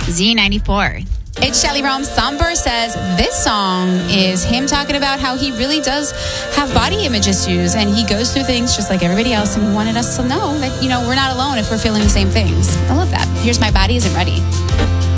Z94. It's Shelly Rome. Somber says this song is him talking about how he really does have body image issues and he goes through things just like everybody else, and he wanted us to know that, we're not alone if we're feeling the same things. I love that. Here's My Body Isn't Ready.